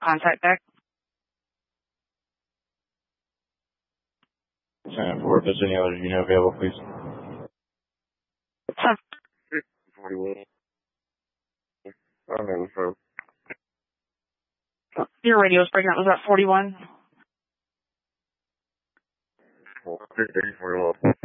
Contact back. 4, if there's any others you know available, please. 41. Your radio's breaking up. Was that 41? 41.